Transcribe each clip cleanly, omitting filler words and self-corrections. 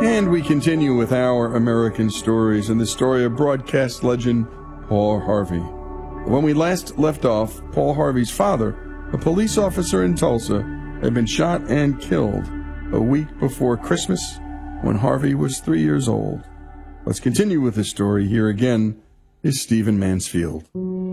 And we continue with our American stories and the story of broadcast legend Paul Harvey. When we last left off, Paul Harvey's father, a police officer in Tulsa, had been shot and killed a week before Christmas when Harvey was 3 years old. Let's continue with the story. Here again is Stephen Mansfield.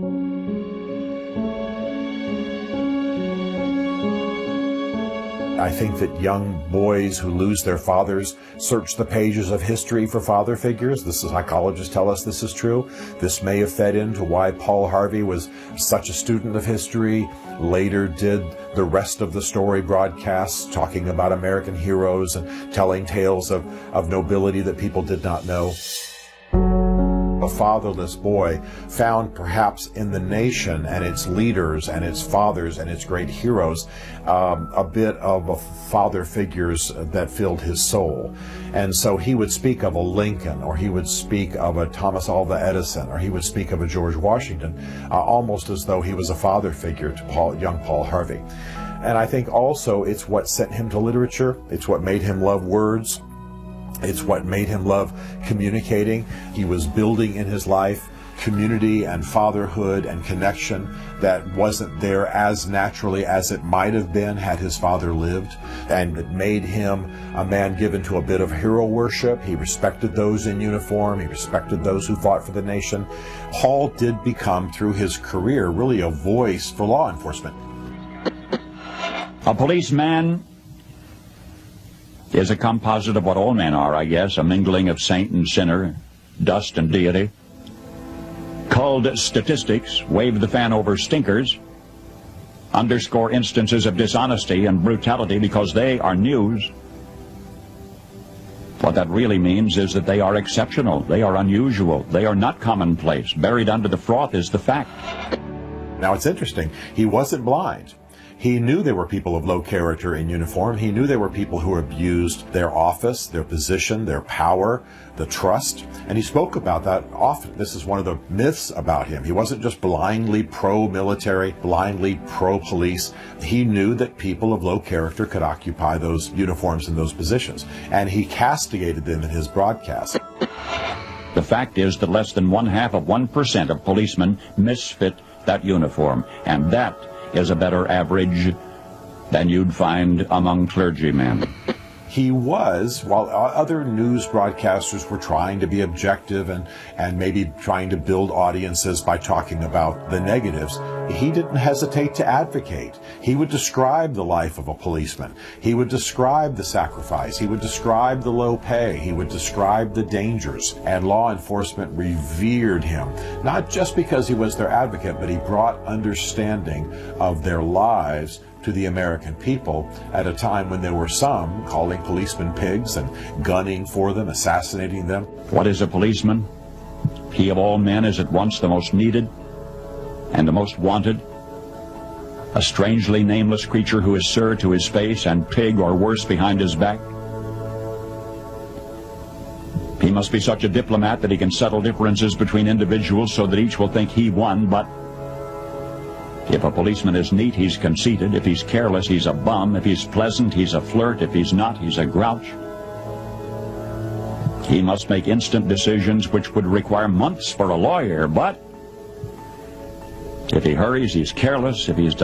I think that young boys who lose their fathers search the pages of history for father figures. The psychologists tell us this is true. This may have fed into why Paul Harvey was such a student of history, later did the rest of the story broadcasts talking about American heroes and telling tales of nobility that people did not know. A fatherless boy found perhaps in the nation and its leaders and its fathers and its great heroes a bit of father figures that filled his soul. And so he would speak of a Lincoln, or he would speak of a Thomas Alva Edison, or he would speak of a George Washington, almost as though he was a father figure to young Paul Harvey. And I think also it's what sent him to literature. It's what made him love words. It's what made him love communicating. He was building in his life community and fatherhood and connection that wasn't there as naturally as it might have been had his father lived. And it made him a man given to a bit of hero worship. He respected those in uniform. He respected those who fought for the nation. Paul did become, through his career, really a voice for law enforcement. A policeman is a composite of what all men are, I guess, a mingling of saint and sinner, dust and deity. Culled statistics, wave the fan over stinkers, underscore instances of dishonesty and brutality because they are news. What that really means is that they are exceptional, they are unusual, they are not commonplace. Buried under the froth is the fact. Now it's interesting, he wasn't blind. He knew there were people of low character in uniform. He knew there were people who abused their office, their position, their power, the trust. And he spoke about that often. This is one of the myths about him. He wasn't just blindly pro-military, blindly pro-police. He knew that people of low character could occupy those uniforms and those positions. And he castigated them in his broadcast. The fact is that less than 0.5% of policemen misfit that uniform. And that is a better average than you'd find among clergymen. He was, while other news broadcasters were trying to be objective and maybe trying to build audiences by talking about the negatives, he didn't hesitate to advocate. He would describe the life of a policeman. He would describe the sacrifice. He would describe the low pay. He would describe the dangers. And law enforcement revered him, not just because he was their advocate, but he brought understanding of their lives to the American people at a time when there were some calling policemen pigs and gunning for them, assassinating them. What is a policeman? He of all men is at once the most needed and the most wanted. A strangely nameless creature who is sir to his face and pig or worse behind his back. He must be such a diplomat that he can settle differences between individuals so that each will think he won, but if a policeman is neat, he's conceited. If he's careless, he's a bum. If he's pleasant, he's a flirt. If he's not, he's a grouch. He must make instant decisions which would require months for a lawyer, but if he hurries, he's careless. If he's